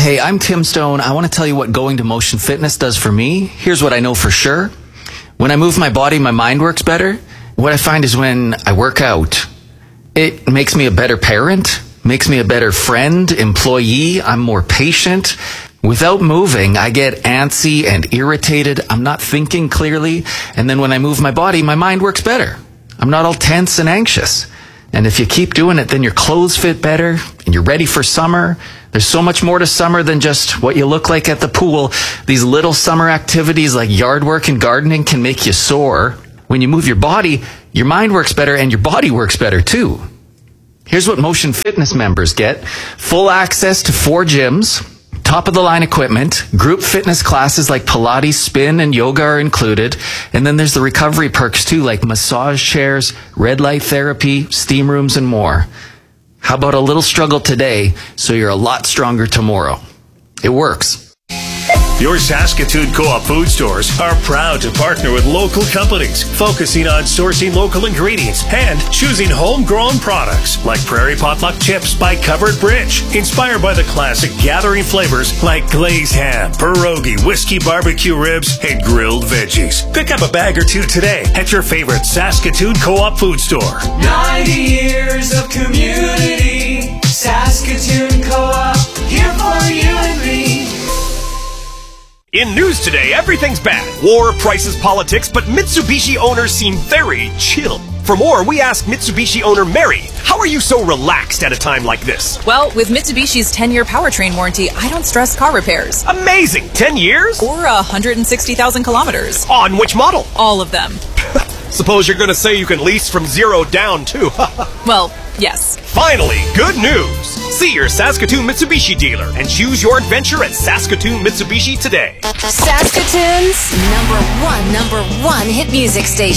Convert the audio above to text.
Hey, I'm Tim Stone. I want to tell you what going to Motion Fitness does for me. Here's what I know for sure. When I move my body, my mind works better. What I find is when I work out, it makes me a better parent, makes me a better friend, employee. I'm more patient. Without moving, I get antsy and irritated. I'm not thinking clearly. And then when I move my body, my mind works better. I'm not all tense and anxious. And if you keep doing it, then your clothes fit better and you're ready for summer. There's so much more to summer than just what you look like at the pool. These little summer activities like yard work and gardening can make you sore. When you move your body, your mind works better and your body works better too. Here's what Motion Fitness members get. Full access to 4 gyms, top of the line equipment, group fitness classes like Pilates, spin, and yoga are included. And then there's the recovery perks too, like massage chairs, red light therapy, steam rooms, and more. How about a little struggle today so you're a lot stronger tomorrow? It works. Your Saskatoon Co-op food stores are proud to partner with local companies, focusing on sourcing local ingredients and choosing homegrown products like Prairie Potluck Chips by Covered Bridge, inspired by the classic gathering flavors like glazed ham, pierogi, whiskey barbecue ribs, and grilled veggies. Pick up a bag or 2 today at your favorite Saskatoon Co-op food store. 90 years of community, Saskatoon Co-op, here for you and me. In news today, everything's bad. War, prices, politics, but Mitsubishi owners seem very chill. For more, we asked Mitsubishi owner Mary, how are you so relaxed at a time like this? Well, with Mitsubishi's 10-year powertrain warranty, I don't stress car repairs. Amazing! 10 years? Or 160,000 kilometers. On which model? All of them. Suppose you're going to say you can lease from 0 down, too. Well, yes. Finally, good news! See your Saskatoon Mitsubishi dealer and choose your adventure at Saskatoon Mitsubishi today. Saskatoon's number one hit music station.